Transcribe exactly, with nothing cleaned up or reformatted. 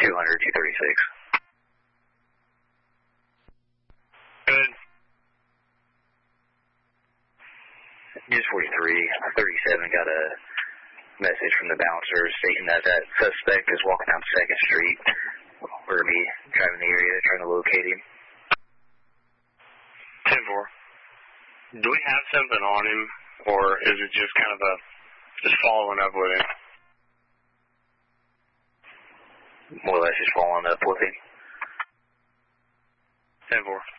two hundred, two thirty-six. Good. News forty-three, thirty-seven got a message from the bouncer stating that that suspect is walking down second Street. We're going to be driving the area, trying to locate him. ten four. Do we have something on him, or is it just kind of a, just following up with him? More or less just following up with him. ten four.